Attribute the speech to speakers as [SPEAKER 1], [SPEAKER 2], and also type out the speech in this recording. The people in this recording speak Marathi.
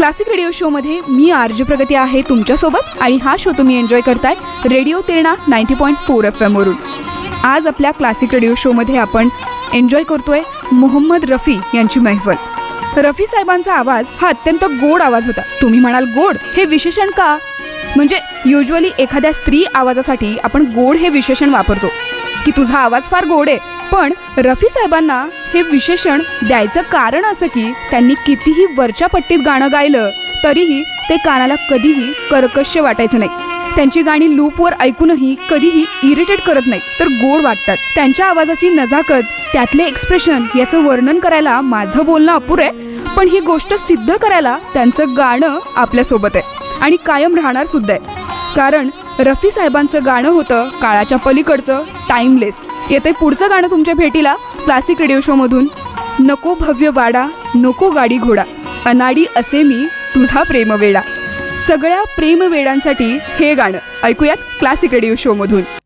[SPEAKER 1] क्लासिक रेडिओ शो मध्ये मी आरजे प्रगती आहे तुमच्यासोबत आणि हा शो तुम्ही एन्जॉय करताय रेडिओ तेरणा 90.4 FM वरून. आज आपल्या क्लासिक रेडिओ शो मध्ये आपण एन्जॉय करतोय मोहम्मद रफी यांची महफल. रफी साहेबांचा आवाज हा अत्यंत गोड आवाज होता. तुम्ही म्हणाल गोड हे विशेषण का? म्हणजे युजुअली एखाद्या स्त्री आवाजासाठी आपण गोड हे विशेषण वापरतो की तुझा आवाज फार गोड आहे, पण रफी साहेबांना हे विशेषण द्यायचं कारण असं की त्यांनी कितीही वरच्या पट्टीत गाणं गायलं तरीही ते कानाला कधीही कर्कश वाटायचं नाही. त्यांची गाणी लूपवर ऐकूनही कधीही इरिटेट करत नाही, तर गोड वाटतात. त्यांच्या आवाजाची नजाकत, त्यातले एक्सप्रेशन याचं वर्णन करायला माझं बोलणं अपुरं आहे, पण ही गोष्ट सिद्ध करायला त्यांचं गाणं आपल्यासोबत आहे आणि कायम राहणार सुद्धा आहे. कारण रफी साहेबांचं गाणं होतं काळाच्या पलीकडचं, टाइमलेस. येते पुढचं गाणं तुमच्या भेटीला क्लासिक रेडिओ शो मधून. नको भव्य वाडा, नको गाडी घोडा, अनाडी असे मी तुझा प्रेमवेडा. सगळ्या प्रेमवेडांसाठी हे गाणं ऐकूयात क्लासिक रेडिओ शो मधून.